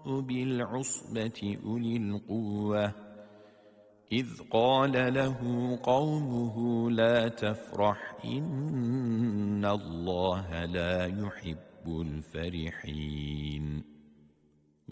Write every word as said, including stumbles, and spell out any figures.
أولي العصبة أولي القوة إذ قال له قومه لا تفرح إن الله لا يحب الفرحين